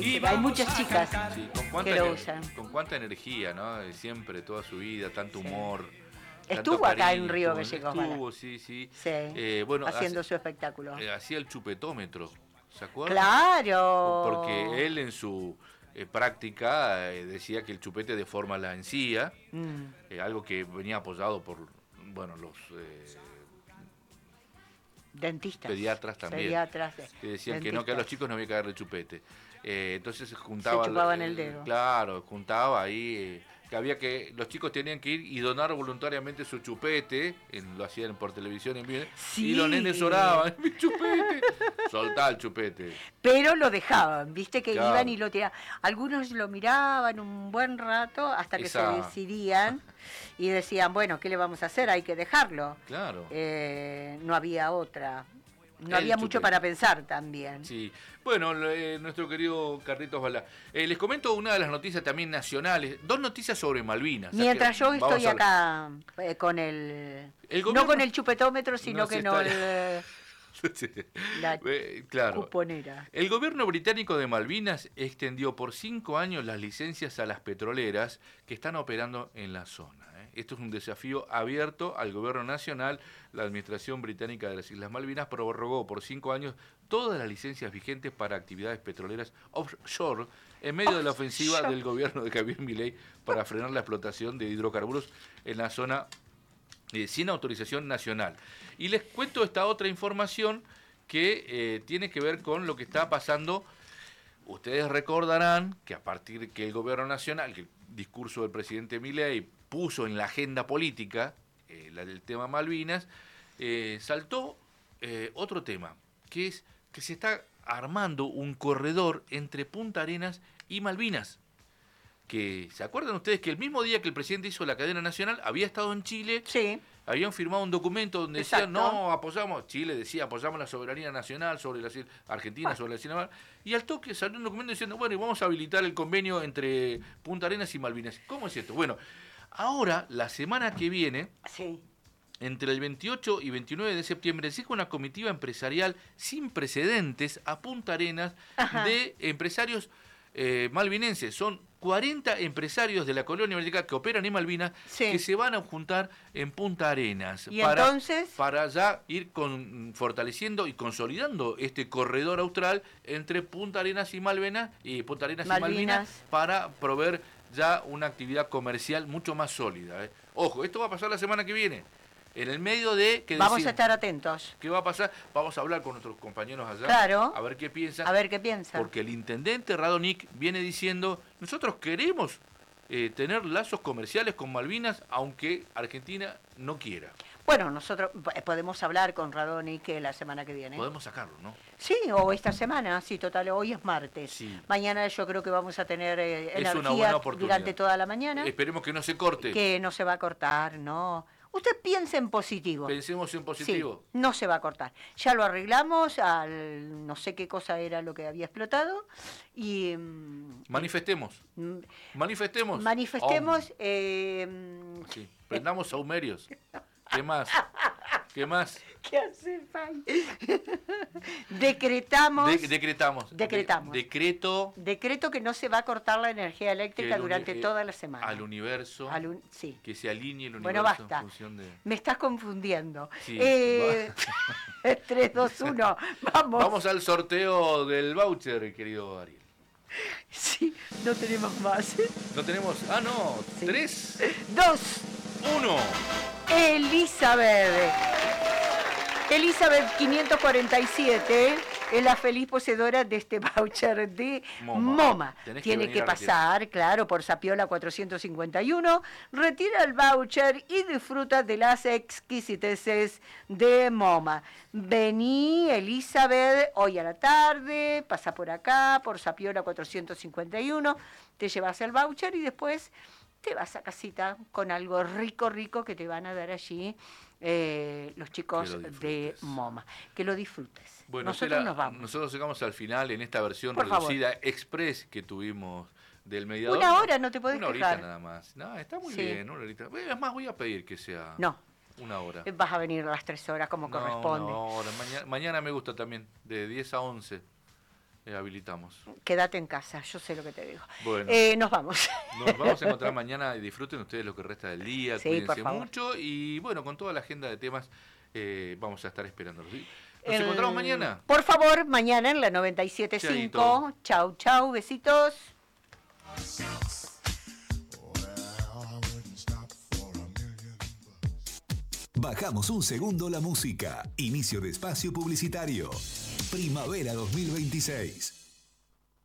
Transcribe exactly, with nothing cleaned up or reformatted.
Pero hay muchas chicas Sí, con cuánta, que lo ener- usan. con cuánta energía, ¿no? Eh, Siempre, toda su vida, tanto Sí. humor. Estuvo tanto acá en cariño, Río estuvo, Gallegos, Bala. estuvo, sí, sí. Sí, Eh, bueno, haciendo hace- su espectáculo. eh, hacía el chupetómetro, ¿se acuerdan? ¡Claro! Porque él en su eh, práctica eh, decía que el chupete deforma la encía, Mm, eh, algo que venía apoyado por, bueno, los eh, dentistas. pediatras también, Pediatras. de- que decían que no, que a los dentistas. chicos no había que darle chupete. Eh, entonces se juntaba, Se chupaban eh, el dedo. claro, juntaba ahí eh, que había que los chicos tenían que ir y donar voluntariamente su chupete, en- lo hacían por televisión en vivo, Sí. y los nenes oraban, mi chupete, soltá el chupete. Pero lo dejaban, viste que Claro. iban y lo tiraban. Algunos lo miraban un buen rato hasta que Esa- se decidían y decían, bueno, ¿qué le vamos a hacer? Hay que dejarlo. Claro. Eh, no había otra. No El había mucho chupete. para pensar también. Sí, bueno, lo- eh, nuestro querido Carlitos Balá. Eh, les comento una de las noticias también nacionales, dos noticias sobre Malvinas. Mientras yo O sea que vamos estoy a hablar- acá eh, con el... El no gobierno- con el chupetómetro, sino No, que sí no está- el... Sí. La Eh, claro. cuponera. El gobierno británico de Malvinas extendió por cinco años las licencias a las petroleras que están operando en la zona. ¿eh? Esto es un desafío abierto al gobierno nacional. La Administración Británica de las Islas Malvinas prorrogó por cinco años todas las licencias vigentes para actividades petroleras offshore en medio de la ofensiva Offshore. del gobierno de Javier Milei para frenar la explotación de hidrocarburos en la zona eh, sin autorización nacional. Y les cuento esta otra información que eh, tiene que ver con lo que está pasando. Ustedes recordarán que a partir que el gobierno nacional, que el discurso del presidente Milei puso en la agenda política eh, la del tema Malvinas, eh, saltó eh, otro tema, que es que se está armando un corredor entre Punta Arenas y Malvinas. Que, ¿se acuerdan ustedes que el mismo día que el presidente hizo la cadena nacional había estado en Chile? Sí. Habían firmado un documento donde decían, Exacto. no, apoyamos, Chile decía, apoyamos la soberanía nacional sobre la isla- Argentina, Ah. sobre la isla Mar, y al toque salió un documento diciendo, bueno, y vamos a habilitar el convenio entre Punta Arenas y Malvinas. ¿Cómo es esto? Bueno, ahora, la semana que viene, Sí. entre el veintiocho y veintinueve de septiembre, llega una comitiva empresarial sin precedentes a Punta Arenas Ajá. de empresarios eh, malvinenses. Son cuarenta empresarios de la colonia británica que operan en Malvinas Sí. que se van a juntar en Punta Arenas ¿Y para, entonces? para ya ir con, fortaleciendo y consolidando este corredor austral entre Punta Arenas y Malvinas y Punta Arenas Malvinas. y Malvinas para proveer ya una actividad comercial mucho más sólida. ¿eh? Ojo, esto va a pasar la semana que viene. En el medio de... que Vamos decir, a estar atentos. ¿qué va a pasar? Vamos a hablar con nuestros compañeros allá. Claro. A ver qué piensan. A ver qué piensa. Porque el intendente Radonic viene diciendo, nosotros queremos eh, tener lazos comerciales con Malvinas, aunque Argentina no quiera. Bueno, nosotros eh, podemos hablar con Radoni que la semana que viene. Podemos sacarlo, ¿no? Sí, o esta semana, sí, total, hoy es martes. Sí. Mañana yo creo que vamos a tener eh, Es una buena energía oportunidad. durante toda la mañana. Esperemos que no se corte. Que no se va a cortar, no. Usted piense en positivo. Pensemos en positivo. Sí, no se va a cortar. Ya lo arreglamos, al no sé qué cosa era lo que había explotado. Y mm, Manifestemos. mm, Manifestemos. manifestemos. Oh, eh, mm, sí. Prendamos saumerios. ¿Qué más? ¿Qué más? ¿Qué hace, Pai? Decretamos. De- decretamos. Decretamos. De- decreto Decreto que no se va a cortar la energía eléctrica que el uni- durante eh, toda la semana. al universo. Al un- sí. Que se alinee el universo Bueno, basta. en función de... Me estás confundiendo. Sí, Eh, tres, dos, uno. Vamos. Vamos al sorteo del voucher, querido Ariel. Sí, no tenemos más. No tenemos... Ah, no. Sí. Tres, Dos. uno. Elizabeth. Elizabeth quinientos cuarenta y siete es la feliz poseedora de este voucher de Moma. Moma. Tenés que Tiene venir que a pasar, claro, por Sapiola cuatrocientos cincuenta y uno, retira el voucher y disfruta de las exquisiteces de Moma. Vení, Elizabeth, hoy a la tarde, pasa por acá, por Sapiola cuatrocientos cincuenta y uno, te llevas el voucher y después te vas a casita con algo rico, rico que te van a dar allí eh, los chicos Que lo de disfrutes. Moma. Que lo disfrutes. Bueno, Nosotros Estela, nos vamos. nosotros llegamos al final en esta versión Por favor. reducida express que tuvimos del mediador. Una hora, no te podés Una horita quejar. nada más. No, está muy Sí. bien, una horita. Es más, voy a pedir que sea No, una hora. eh, vas a venir a las tres horas como No, corresponde. una hora. Mañana, mañana me gusta también, de diez a once. eh, habilitamos. Quédate en casa, yo sé lo que te digo. Bueno, eh, nos vamos. Nos vamos a encontrar mañana y disfruten ustedes lo que resta del día, Sí, cuídense por favor. mucho y bueno, con toda la agenda de temas eh, vamos a estar esperándolos. ¿Sí? ¿Nos El... encontramos mañana? Por favor, mañana en la noventa y siete punto cinco. Chau, chau, besitos. Bajamos un segundo la música. Inicio de espacio publicitario. Primavera dos mil veintiséis.